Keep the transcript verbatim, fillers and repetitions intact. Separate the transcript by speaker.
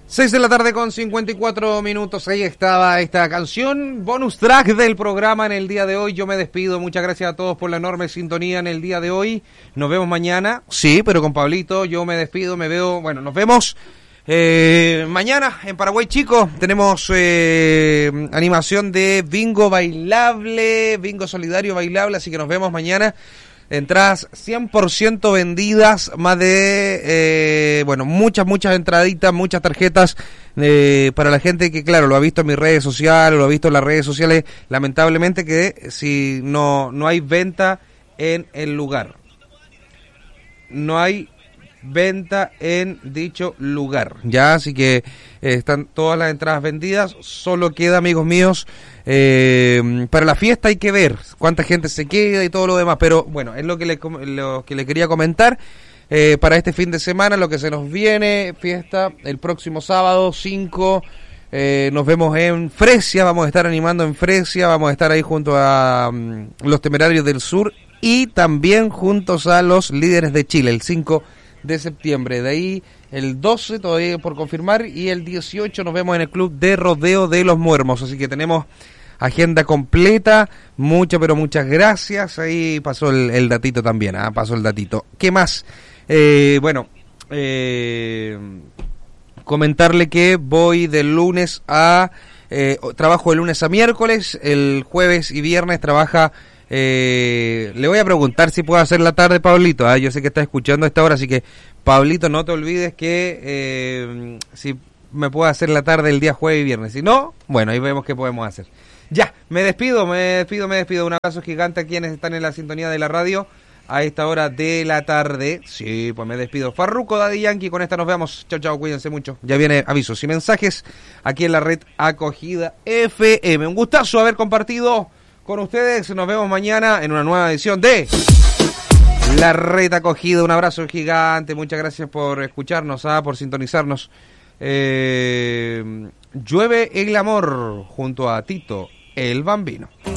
Speaker 1: seis de la tarde con cincuenta y cuatro minutos, ahí estaba esta canción, bonus track del programa en el día de hoy. Yo me despido, muchas gracias a todos por la enorme sintonía en el día de hoy. Nos vemos mañana, sí, pero con Pablito. Yo me despido, me veo, bueno, nos vemos eh, mañana en Paraguay, chicos. Tenemos eh, animación de bingo bailable, bingo solidario bailable, así que nos vemos mañana. Entradas cien por ciento vendidas, más de, eh, bueno, muchas, muchas entraditas, muchas tarjetas eh, para la gente que, claro, lo ha visto en mis redes sociales, lo ha visto en las redes sociales, lamentablemente que si no, no hay venta en el lugar. No hay venta en dicho lugar, ya, así que eh, están todas las entradas vendidas. Solo queda, amigos míos, eh, para la fiesta hay que ver cuánta gente se queda y todo lo demás, pero bueno, es lo que le, lo que le quería comentar eh, para este fin de semana, lo que se nos viene, fiesta el próximo sábado cinco, eh, nos vemos en Fresia, vamos a estar animando en Fresia, vamos a estar ahí junto a um, los Temerarios del Sur y también juntos a los Líderes de Chile, el cinco de septiembre. De ahí el doce todavía por confirmar y el dieciocho nos vemos en el Club de Rodeo de los Muermos, así que tenemos agenda completa. Muchas pero muchas gracias. Ahí pasó el, el datito también, ¿eh? pasó el datito. ¿Qué más? Eh, bueno, eh, comentarle que voy de lunes a eh, trabajo de lunes a miércoles, el jueves y viernes trabaja. Eh, le voy a preguntar si puedo hacer la tarde, Pablito. ¿eh? Yo sé que está escuchando a esta hora, así que Pablito, no te olvides que eh, si me puedo hacer la tarde el día jueves y viernes. Si no, bueno, ahí vemos qué podemos hacer. Ya, me despido, me despido, me despido. Un abrazo gigante a quienes están en la sintonía de la radio a esta hora de la tarde. Sí, pues me despido. Farruko, Daddy Yankee, con esta nos vemos. Chao, chao, cuídense mucho. Ya viene avisos y mensajes aquí en la red Acogida F M. Un gustazo haber compartido con ustedes. Nos vemos mañana en una nueva edición de La Red Acogida. Un abrazo gigante. Muchas gracias por escucharnos, ¿ah? por sintonizarnos. Eh, llueve el amor junto a Tito el Bambino.